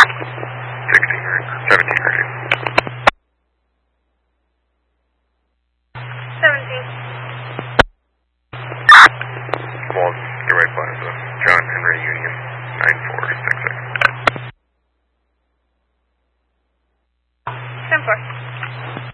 16 ready. 17 ready. 17. Walls, Dwight Plaza, John Henry Union, 9466. 10-4.